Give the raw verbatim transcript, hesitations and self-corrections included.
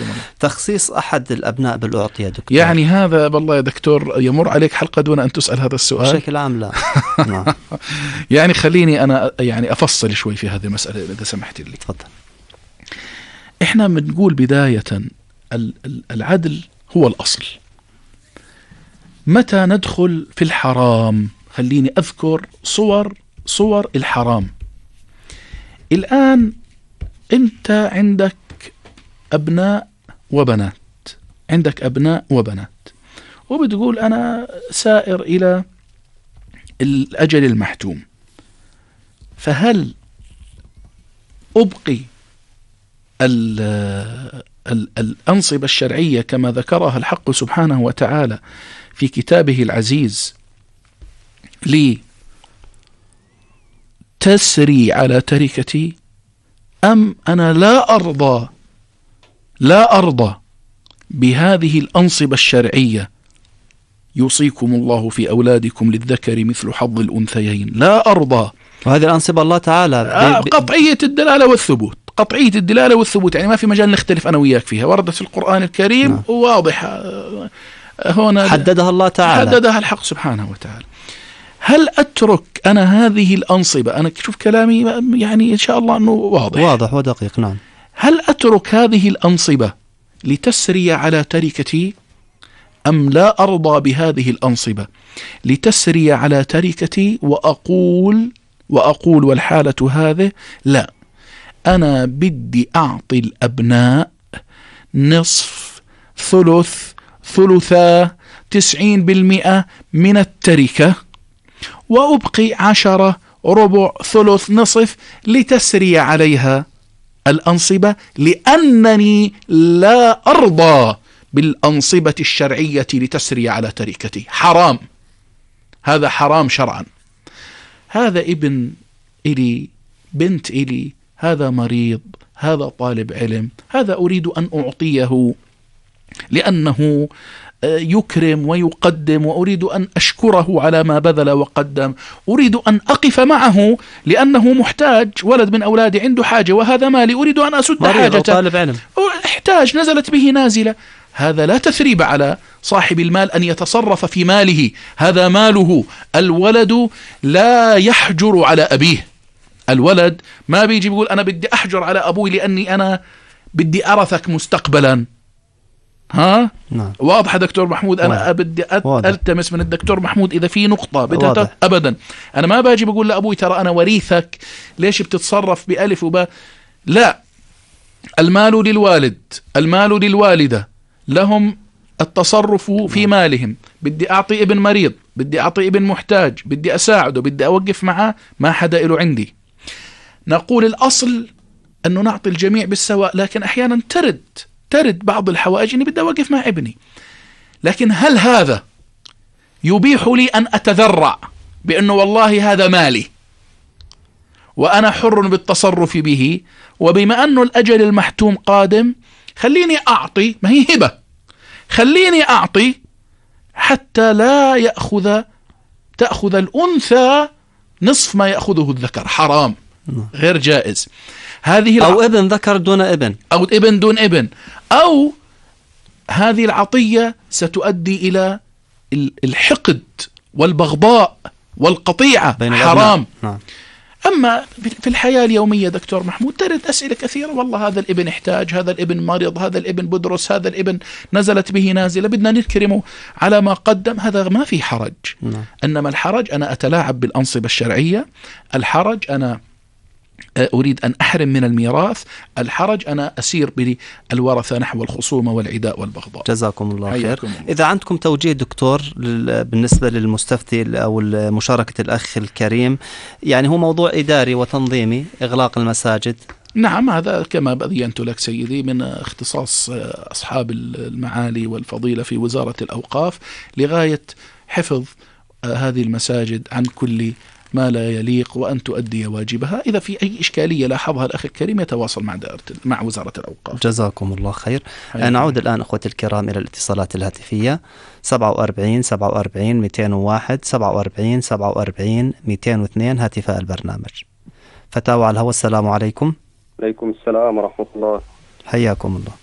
حياكم الله. تخصيص أحد الأبناء بالأعطية دكتور، يعني هذا بالله يا دكتور يمر عليك حلقة دون أن تسأل هذا السؤال؟ بشكل عام لا. نعم. يعني خليني أنا يعني أفصل شوي في هذه المسألة إذا سمحت لي. تفضل. إحنا بنقول بداية العدل هو الأصل. متى ندخل في الحرام؟ خليني أذكر صور صور الحرام. الآن أنت عندك أبناء وبنات، عندك أبناء وبنات، وبتقول أنا سائر إلى الأجل المحتوم، فهل أبقي الأنصبة الشرعية كما ذكرها الحق سبحانه وتعالى في كتابه العزيز لتسري على تركتي، أم أنا لا أرضى لا أرضى بهذه الأنصبة الشرعية؟ يوصيكم الله في أولادكم للذكر مثل حظ الأنثيين، لا أرضى. وهذه الأنصبة الله تعالى ب... قطعية الدلالة والثبوت، قطعية الدلالة والثبوت، يعني ما في مجال نختلف أنا وياك فيها، وردت في القرآن الكريم. نعم. واضحة هنا، حددها الله تعالى، حددها الحق سبحانه وتعالى. هل أترك أنا هذه الأنصبة؟ أنا شوف كلامي يعني إن شاء الله أنه واضح واضح ودقيق. نعم. هل أترك هذه الأنصبة لتسري على تركتي، أم لا أرضى بهذه الأنصبة لتسري على تركتي وأقول وأقول والحالة هذه لا، أنا بدي أعطي الأبناء نصف ثلث ثلثا تسعين بالمئة من التركة، وأبقي عشرة ربع ثلث نصف لتسري عليها الأنصبة، لأنني لا أرضى بالأنصبة الشرعية لتسري على تركتي. حرام، هذا حرام شرعا. هذا ابن إلي، بنت إلي، هذا مريض، هذا طالب علم، هذا أريد أن أعطيه لأنه يكرم ويقدم، وأريد أن أشكره على ما بذل وقدم، أريد أن أقف معه لأنه محتاج، ولد من أولادي عنده حاجة وهذا مالي، أريد أن أسد حاجته، طالب علم احتاج، نزلت به نازلة. هذا لا تثريب على صاحب المال أن يتصرف في ماله، هذا ماله. الولد لا يحجر على أبيه، الولد ما بيجي بيقول أنا بدي أحجر على أبوي لأني أنا بدي أرثك مستقبلا. ها؟ نعم. واضح دكتور محمود؟ أنا واضح. بدي ألتمس من الدكتور محمود إذا في نقطة بدها أبدا. أنا ما باجي بقول لأبوي ترى أنا وريثك، ليش بتتصرف بألف وباء؟ لا، المال للوالد، المال للوالدة، لهم التصرف في مالهم. بدي أعطي ابن مريض، بدي أعطي ابن محتاج، بدي أساعده، بدي أوقف معه، ما حدا إله عندي. نقول الأصل أنه نعطي الجميع بالسواء، لكن أحيانا ترد ترد بعض الحوائج أني بدي أوقف مع ابني. لكن هل هذا يبيح لي أن أتذرع بأنه والله هذا مالي وأنا حر بالتصرف به، وبما أنه الأجل المحتوم قادم خليني أعطي، ما هي هبة، خليني أعطي حتى لا يأخذ تأخذ الأنثى نصف ما يأخذه الذكر. حرام، غير جائز. هذه الع... أو ابن ذكر دون ابن، أو ابن دون ابن، أو هذه العطية ستؤدي إلى الحقد والبغضاء والقطيعة. بين حرام. نعم. أما في الحياة اليومية دكتور محمود ترد أسئلة كثيرة، والله هذا الابن احتاج، هذا الابن مريض، هذا الابن بدرس، هذا الابن نزلت به نازلة، بدنا نكرمه على ما قدم، هذا ما في حرج. نعم. إنما الحرج أنا أتلاعب بالأنصبة الشرعية، الحرج أنا أريد أن أحرم من الميراث، الحرج أنا أسير بالورثة نحو الخصومة والعداء والبغضاء. جزاكم الله خير. إذا عندكم توجيه دكتور بالنسبة للمستفتي أو مشاركة الأخ الكريم، يعني هو موضوع إداري وتنظيمي، إغلاق المساجد. نعم، هذا كما بينت لك سيدي من اختصاص أصحاب المعالي والفضيلة في وزارة الأوقاف لغاية حفظ هذه المساجد عن كل ما لا يليق وأن تؤدي واجبها. إذا في أي إشكالية لاحظها الأخ الكريم يتواصل مع دائرة مع وزارة الأوقاف. جزاكم الله خير. نعود الآن أخوتي الكرام إلى الاتصالات الهاتفية. سبعة وأربعين سبعة وأربعين مئتين وواحد سبعة وأربعين سبعة وأربعين مئتين واثنين هاتفاء البرنامج. فتاوى على الهواء. السلام عليكم. عليكم السلام ورحمة الله. حياكم الله.